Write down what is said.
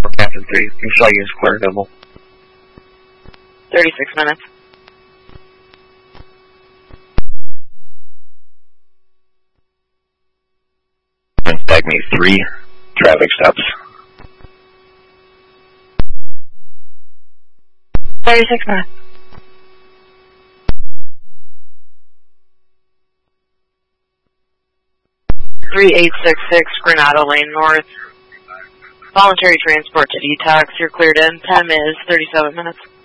Captain 3. Michelle Unit Square Double. 36 minutes. Stag 3. Traffic stops. 36 minutes. 3866 Granado Lane North. Voluntary transport to detox. You're cleared in. Time is 37 minutes.